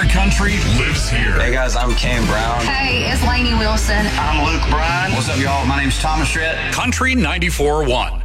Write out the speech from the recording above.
favorite country lives here. Hey guys, I'm Kane Brown. Hey, it's Lainey Wilson. I'm Luke Bryan. What's up, y'all? My name's Thomas Rhett. Country 94.1.